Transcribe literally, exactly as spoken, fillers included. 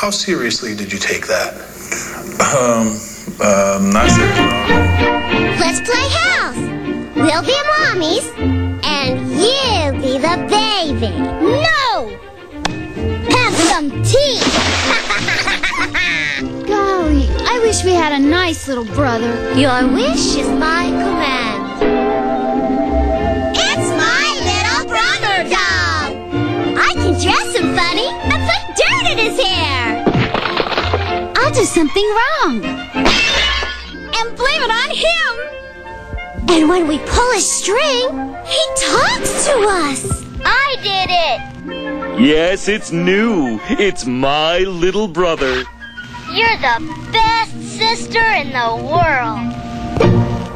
how seriously did you take that? Um, um, not seriously. Let's play house. We'll be mommies, and you be the baby. No! Have some tea! Golly, I wish we had a nice little brother. Your wish is my command. It's my little brother doll. I can dress him funny and put dirt in his hair. I'll do something wrong and blame it on him. And when we pull a string, he talks to us. I did it. Yes, it's new. It's my little brother. You're the best sister in the world.